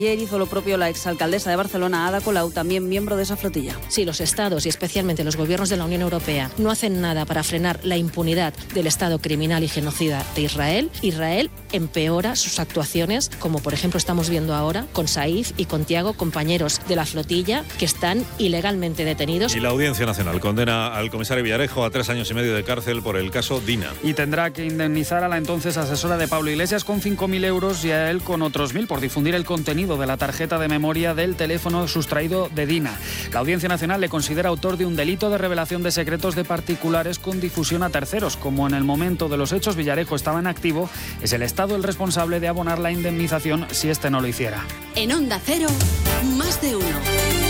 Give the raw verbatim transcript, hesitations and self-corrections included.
Ayer hizo lo propio la exalcaldesa de Barcelona, Ada Colau, también miembro de esa flotilla. Si los estados y especialmente los gobiernos de la Unión Europea no hacen nada para frenar la impunidad del Estado criminal y genocida de Israel, Israel empeora sus actuaciones, como por ejemplo estamos viendo ahora con Saif y con Tiago, compañeros de la flotilla que están ilegalmente detenidos. Y la Audiencia Nacional condena al comisario Villarejo a tres años y medio de cárcel por el caso Dina. Y tendrá que indemnizar a la entonces asesora de Pablo Iglesias con cinco mil euros y a él con otros mil por difundir el contenido de la tarjeta de memoria del teléfono sustraído de Dina. La Audiencia Nacional le considera autor de un delito de revelación de secretos de particulares con difusión a terceros. Como en el momento de los hechos Villarejo estaba en activo, es el Estado el responsable de abonar la indemnización si éste no lo hiciera. En Onda Cero, más de uno.